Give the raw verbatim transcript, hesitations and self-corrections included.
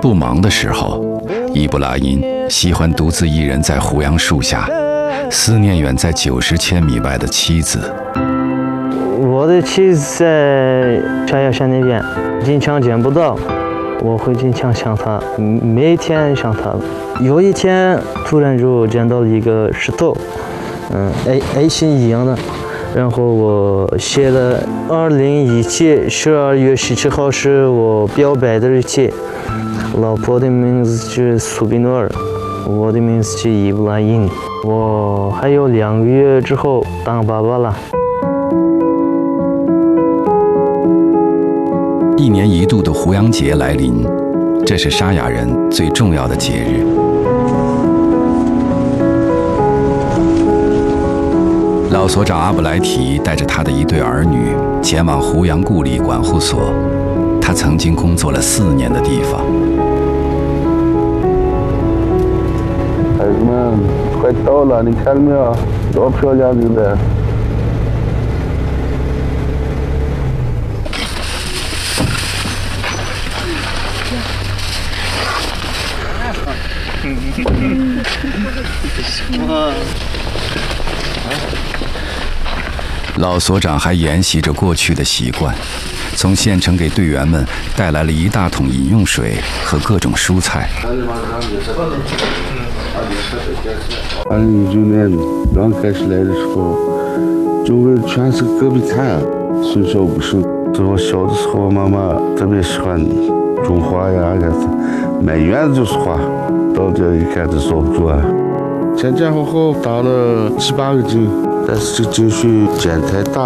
不忙的时候，伊布拉因喜欢独自一人在胡杨树下，思念远在九十千米外的妻子。 我的妻子在沙雅山那边，经常见不到，我会经常想她，每天想她。有一天突然就见到了一个石头，嗯 ，A A 型一样的，然后我写了二零一七十二月十七号是我表白的日期，老婆的名字是苏比诺尔，我的名字是伊布拉因，我还有两个月之后当爸爸了。 一年一度的胡杨节来临，这是沙雅人最重要的节日。老所长阿布莱提带着他的一对儿女前往胡杨故里管护所，他曾经工作了四年的地方。 孩子们，快到了，你看到没有？多漂亮，对不对？ 老所长还沿袭着过去的习惯，从县城给队员们带来了一大桶饮用水和各种蔬菜。 二零一九年刚开始来的时候，周围全是戈壁滩，伸手不伸。在我小的时候，妈妈特别喜欢种花呀，满院子就是花。到这一看，这坐不住啊！前前后后打了七八个针，但是这针穴见太大，